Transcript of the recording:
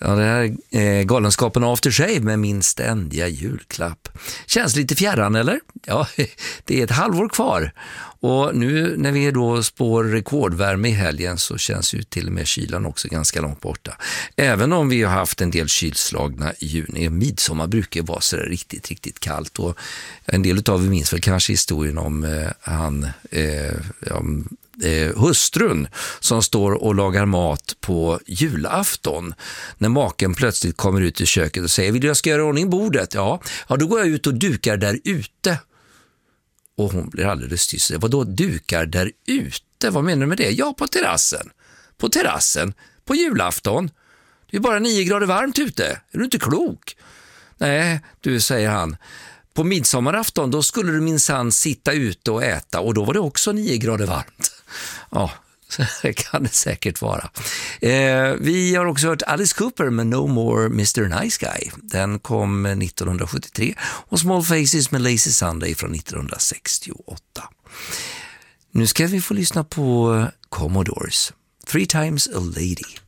Ja, det här är Galenskapen After Shave med min ständiga julklapp. Känns lite fjärran, eller? Ja, det är ett halvår kvar. Och nu när vi då spår rekordvärme i helgen så känns ju till och med kylan också ganska långt borta. Även om vi har haft en del kylslagna i juni. Midsommar brukar vara så riktigt kallt. Och en del av vi minns väl kanske historien om hustrun som står och lagar mat på julafton när maken plötsligt kommer ut i köket och säger: vill jag ska göra ordning bordet? Ja, då går jag ut och dukar där ute. Och hon blir alldeles tyst. Vadå dukar där ute? Vad menar du med det? Ja, på terrassen. På terrassen? På julafton? Det är bara 9 grader varmt ute. Är du inte klok? Nej, du, säger han. På midsommarafton då skulle du minsann sitta ute och äta och då var det också 9 grader varmt. Ja, så kan det säkert vara. Vi har också hört Alice Cooper med No More Mr. Nice Guy. Den kom 1973 och Small Faces med Lazy Sunday från 1968. Nu ska vi få lyssna på Commodores. 3 Times a Lady.